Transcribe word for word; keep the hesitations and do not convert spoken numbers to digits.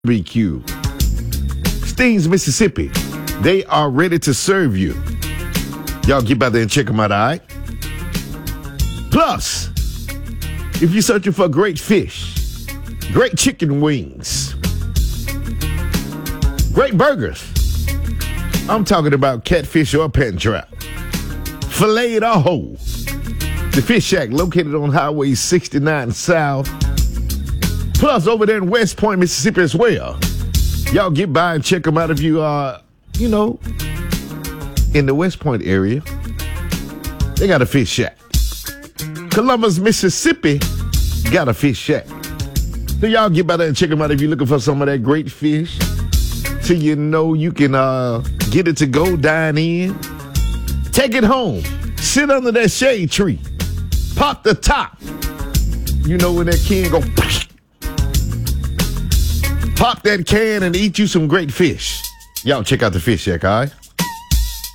B Q. Stings, Mississippi. They are ready to serve you. Y'all get out there and check them out, all right? Plus, if you're searching for great fish, great chicken wings, great burgers, I'm talking about catfish or pen trap, filleted or whole. The Fish Shack, located on Highway sixty-nine South. Plus, over there in West Point, Mississippi as well. Y'all get by and check them out if you are, you know, in the West Point area. They got a Fish Shack. Columbus, Mississippi got a Fish Shack. So y'all get by there and check them out if you're looking for some of that great fish. So you know you can uh, get it to go, dine in. Take it home. Sit under that shade tree. Pop the top. You know when that can go... Pop that can and eat you some great fish. Y'all check out the Fish Shack, all right?